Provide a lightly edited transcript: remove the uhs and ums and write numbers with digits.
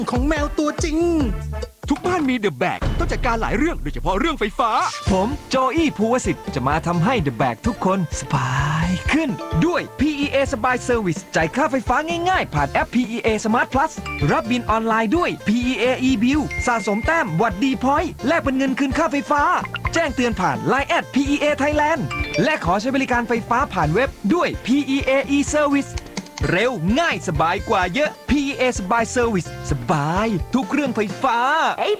ของแมวตัวจริงทุกบ้านมีเดอะแบกต้องจัดการหลายเรื่องโดยเฉพาะเรื่องไฟฟ้าผมโจอี้ภูวสิทธิ์จะมาทำให้เดอะแบกทุกคนสบายขึ้น ด้วย PEA สบายเซอร์วิสจ่ายค่าไฟฟ้าง่ายๆ ผ่านแอป PEA Smart Plus รับบินออนไลน์ด้วย PEA eBill สะสมแต้มวัดดีพอยต์แลกเป็นเงินคืนค่าไฟฟ้า แจ้งเตือนผ่าน Line @PEA Thailand และขอใช้บริการไฟฟ้าผ่านเว็บด้วย PEA eService เร็วง่ายสบายกว่าเยอะ PEA สบายเซอร์วิสสบายทุกเรื่องไฟฟ้า